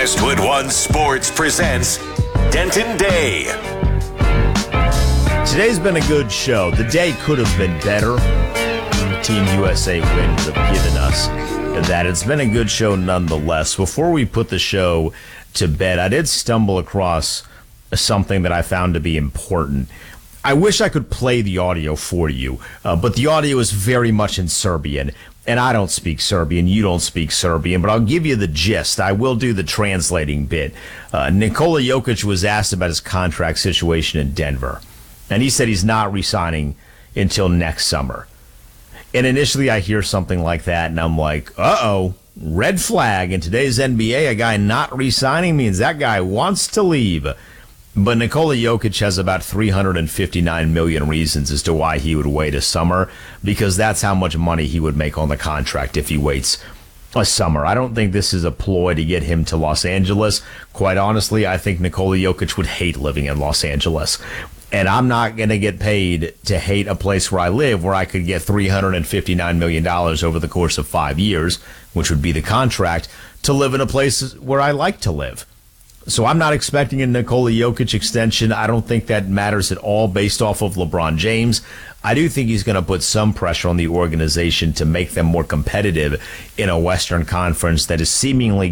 Westwood One Sports presents Denton Day. Today's been a good show. The day could have been better. The Team USA win would have given us that. It's been a good show nonetheless. Before we put the show to bed, I did stumble across something that I found to be important. I wish I could play the audio for you, but the audio is very much in Serbian, and I don't speak Serbian, you don't speak Serbian, but I'll give you the gist. I will do the translating bit. Nikola Jokic was asked about his contract situation in Denver, and he said he's not re-signing until next summer. And initially I hear something like that, and I'm like, uh-oh, red flag. In today's NBA, a guy not re-signing means that guy wants to leave. But Nikola Jokic has about 359 million reasons as to why he would wait a summer, because that's how much money he would make on the contract if he waits a summer. I don't think this is a ploy to get him to Los Angeles. Quite honestly, I think Nikola Jokic would hate living in Los Angeles. And I'm not going to get paid to hate a place where I live, where I could get $359 million over the course of 5 years, which would be the contract, to live in a place where I like to live. So I'm not expecting a Nikola Jokic extension. I don't think that matters at all based off of LeBron James. I do think he's going to put some pressure on the organization to make them more competitive in a Western Conference that is seemingly